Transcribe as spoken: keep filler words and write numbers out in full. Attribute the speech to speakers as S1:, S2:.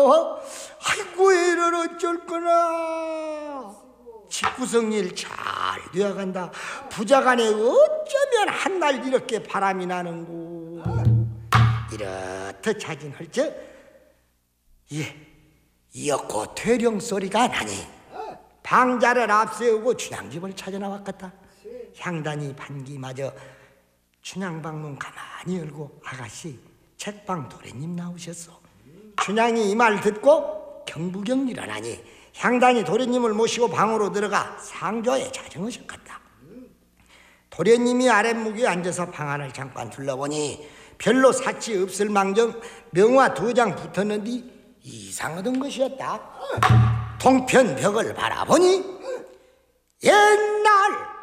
S1: 나와. 아이고 이를 어쩔 거나. 집구성일 잘 되어간다. 부자간에 어쩌면 한날 이렇게 바람이 나는고. 이렇듯 자진 헐적 예, 이었고 퇴령 소리가 나니 방자를 앞세우고 춘향집을 찾아 나왔겠다. 향단이 반기마저 춘향방문 가만히 열고 아가씨 책방 도련님 나오셨소. 춘향이 이 말 듣고 경부경 일어나니 향단이 도련님을 모시고 방으로 들어가 상조에 자정하셨겠다. 도련님이 아랫목에 앉아서 방안을 잠깐 둘러보니 별로 사치 없을 망정 명화 두 장 붙었는데 이상하던 것이었다. 동편 벽을 바라보니 옛날